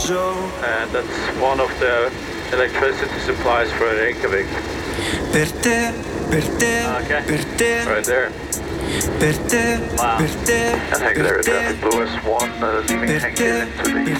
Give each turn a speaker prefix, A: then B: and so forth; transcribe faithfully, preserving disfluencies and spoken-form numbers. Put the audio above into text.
A: And that's one of the electricity supplies for Reykjavik.
B: Per te, per te,
A: Okay.
B: per te,
A: Right there.
B: per te,
A: Wow.
B: per te,
A: And Hank
B: per
A: there,
B: te,
A: traffic Lewis one, uh, leaving
B: per
A: Hank
B: te,
A: here into the